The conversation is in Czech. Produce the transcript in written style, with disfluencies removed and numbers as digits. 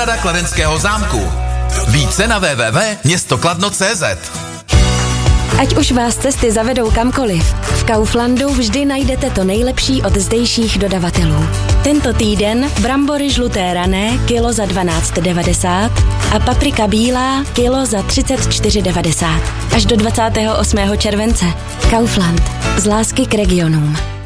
Kladenského zámku. Více na www.městokladno.cz. Ať už vás cesty zavedou kamkoliv, v Kauflandu vždy najdete to nejlepší od zdejších dodavatelů. Tento týden brambory žluté rané kilo za 12,90 a paprika bílá kilo za 34,90. Až do 28. července. Kaufland. Z lásky k regionům.